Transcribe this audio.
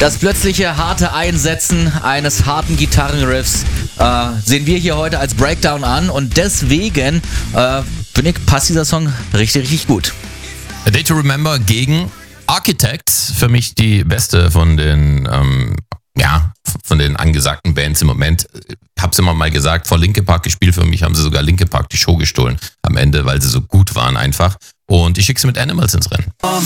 Das plötzliche harte Einsetzen eines harten Gitarrenriffs sehen wir hier heute als Breakdown an und deswegen finde ich, passt dieser Song richtig, richtig gut. A Day to Remember gegen Architects, für mich die beste von den von den angesagten Bands im Moment. Ich hab's immer mal gesagt, vor Linkin Park gespielt, für mich haben sie sogar Linkin Park die Show gestohlen am Ende, weil sie so gut waren einfach. Und ich schicke sie mit Animals ins Rennen.